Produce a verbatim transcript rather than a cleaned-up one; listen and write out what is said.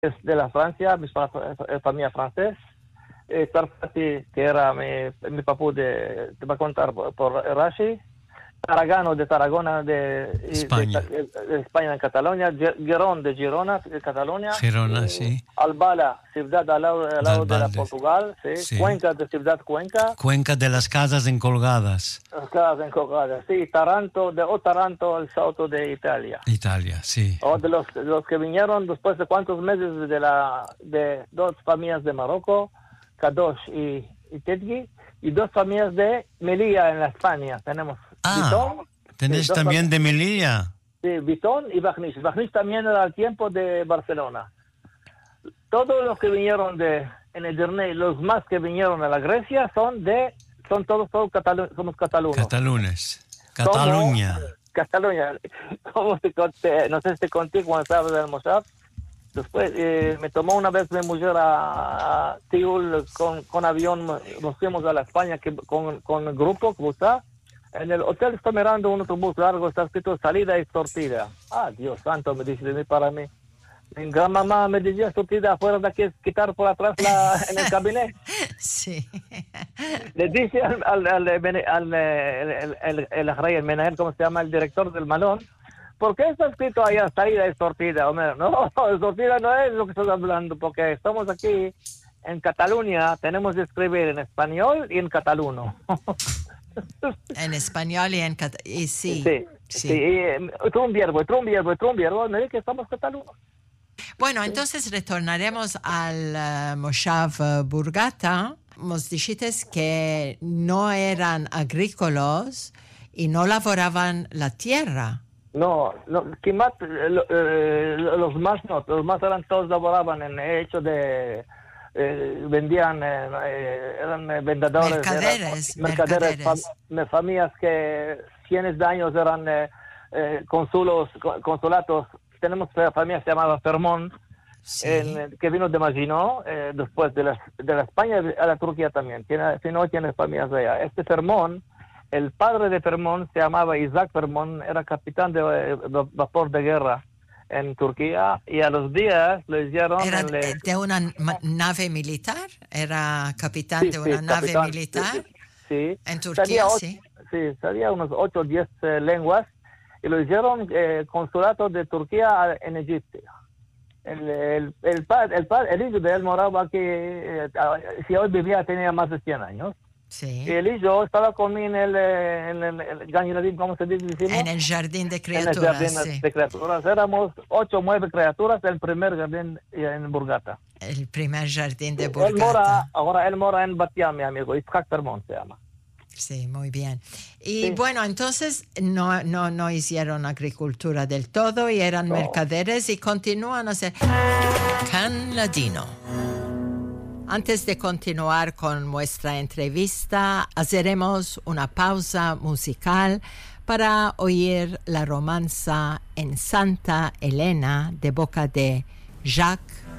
es de la Francia, mi fa- fa- familia francés. Eh, Tarfati, que era mi, mi papú de, te va a contar por, por Rashi. Taragano de Tarragona, de, de, España. de- de España en Cataluña. Ge- Girón de Girona, de Cataluña. Girona, Eh, sí. Albala, ciudad al lado, al lado de la Dalbalde. Portugal. Sí. Sí. Cuenca, de ciudad Cuenca. Cuenca de las casas encolgadas. Claro, en Cogada. Sí, Taranto, de Otaranto, el Salto de Italia. Italia, sí. O de los, de los que vinieron después de cuántos meses de la de dos familias de Marruecos, Kadosh y, y Tedgi, y dos familias de Melilla en la España. Tenemos Ah, Vitón, tenés sí, dos también fam- de Melilla. sí, Vitón y Bagnis. Bagnis también era al tiempo de Barcelona. Todos los que vinieron de en el Journey, los más que vinieron a la Grecia son de son todos todos catalu- somos catalunos. Catalunes. Como- Cataluña. Cataluña. Como te conté, no sé si te conté cuando estaba del Mossad. Después eh, me tomó una vez mi mujer a, a Tiul con, con avión, nos fuimos a la España que, con, con el grupo, ¿cómo está? En el hotel está mirando un autobús largo, está escrito salida y sortida. Ah, Dios santo, me dice de mí para mí. Mi gran mamá me decía sortida afuera de aquí, quitar por atrás la, en el cabinet. Sí. Le dice al, al, al, al- al- el, el, el, el rey, el menajel, ¿cómo se llama? El director del malón. ¿Por qué está escrito ahí salida y sortida? Hombre, no, sortida no es lo que estoy hablando, porque estamos aquí en Cataluña, tenemos que escribir en español y en cataluno. En español y en catalán. Y sí. Sí, sí. sí. Eh, Trumbierbo, Trumbierbo, Trumbierbo, me dice que estamos catalunos. Bueno, entonces retornaremos al uh, Moshav uh, Burgata. Nos dijiste que no eran agrícolas y no laboraban la tierra. No, no, Kimat, eh, lo- eh, los más no, los más eran todos laboraban en hecho de, eh, vendían, eh, eh, eran eh, vendedores, Mercaderes, eran, mercaderes, mercaderes. fam- familias que cientos de años eran eh, eh, consulos, co- consulatos. Tenemos una familia que se llamaba Fermón, Sí. en- que vino de Maginot, eh, después de la, de la España a la Turquía también. Tiene, si no, tiene familias de allá. Este Fermón, el padre de Fermón se llamaba Isaac Fermón, era capitán de, eh, de vapor de guerra en Turquía, y a los días le hicieron... ¿Era el, de, eh, de una ma- nave militar? ¿Era capitán sí, de sí, una nave capitán, militar? sí, sí. En Turquía, Sabía ocho- sí. Sí, sabía unos ocho o diez eh, lenguas, y lo hicieron eh, consulato de Turquía en Egipto. El, el, el, padre, el, padre, el hijo de él moraba aquí, eh, si hoy vivía tenía más de cien años. Sí. Y el hijo estaba conmigo en el, eh, en el, el Gan Iradim, ¿cómo se dice? Decimos? En el jardín de En el criaturas, jardín sí. de criaturas. Éramos ocho o nueve criaturas del primer jardín en Burgata. El primer jardín de Él mora, Burgata. ahora él mora en Batia, mi amigo, Itzhak Fermón se llama. Sí, muy bien. Y Sí. bueno, entonces no, no, no hicieron agricultura del todo y eran No. mercaderes y continúan a hacer Can Ladino. Antes de continuar con nuestra entrevista, haremos una pausa musical para oír la romanza en Santa Elena de boca de Jacques